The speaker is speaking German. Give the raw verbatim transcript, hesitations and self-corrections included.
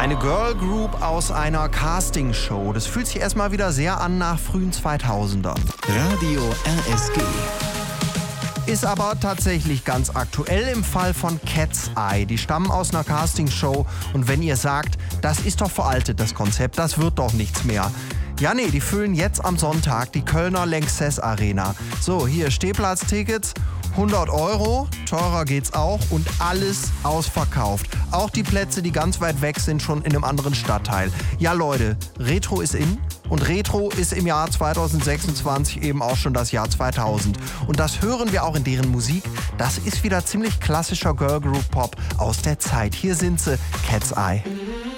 Eine Girl Group aus einer Castingshow. Das fühlt sich erstmal wieder sehr an nach frühen zweitausendern. Radio R S G. Ist aber tatsächlich ganz aktuell im Fall von Cat's Eye. Die stammen aus einer Castingshow und wenn ihr sagt, das ist doch veraltet, das Konzept, das wird doch nichts mehr. Ja, nee, die füllen jetzt am Sonntag die Kölner Lanxess Arena. So, hier Stehplatztickets, hundert Euro, teurer geht's auch und alles ausverkauft. Auch die Plätze, die ganz weit weg sind, schon in einem anderen Stadtteil. Ja Leute, Retro ist in und Retro ist im Jahr zweitausendsechsundzwanzig eben auch schon das Jahr zweitausend. Und das hören wir auch in deren Musik. Das ist wieder ziemlich klassischer Girl Group Pop aus der Zeit. Hier sind sie, Cat's Eye.